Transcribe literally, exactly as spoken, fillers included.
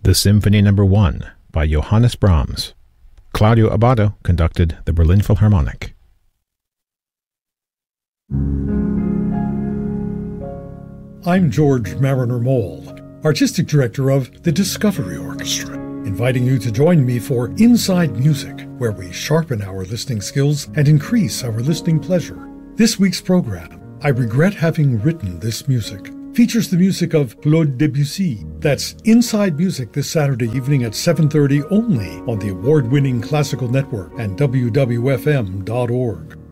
The Symphony Number One by Johannes Brahms. Claudio Abbado conducted the Berlin Philharmonic. I'm George Mariner Mole, Artistic Director of the Discovery Orchestra, inviting you to join me for Inside Music, where we sharpen our listening skills and increase our listening pleasure. This week's program, I Regret Having Written This Music, features the music of Claude Debussy. That's Inside Music this Saturday evening at seven thirty only on the award-winning Classical Network and W W F M dot org.